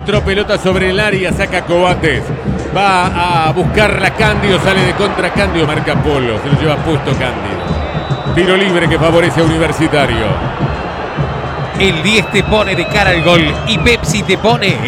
centro, pelota sobre el área, saca Cobates. Va a buscarla Cándido, sale de contra Cándido, marca Polo, se lo lleva puesto Cándido. Tiro libre que favorece a Universitario. El 10 te pone de cara al gol y Pepsi te pone